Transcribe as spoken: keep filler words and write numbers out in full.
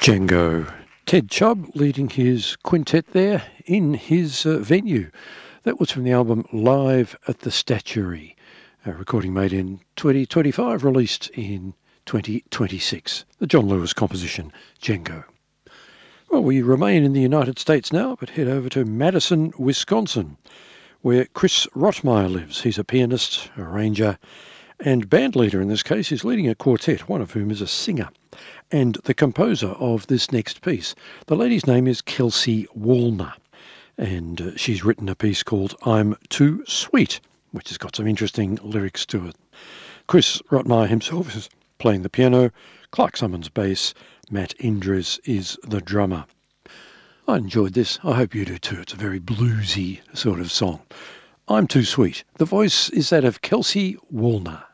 Django. Ted Chubb leading his quintet there in his uh, venue. That was from the album Live at the Statuary, a recording made in twenty twenty-five, released in twenty twenty-six. The John Lewis composition, Django. Well, we remain in the United States now, but head over to Madison, Wisconsin, where Chris Rottmeyer lives. He's a pianist, arranger, and band leader in this case. He's leading a quartet, one of whom is a singer, and the composer of this next piece. The lady's name is Kelsey Wallner, and uh, she's written a piece called I'm Too Sweet, which has got some interesting lyrics to it. Chris Rottmeyer himself is playing the piano, Clark Summons bass, Matt Indres is the drummer. I enjoyed this. I hope you do too. It's a very bluesy sort of song. I'm Too Sweet. The voice is that of Kelsey Wallner.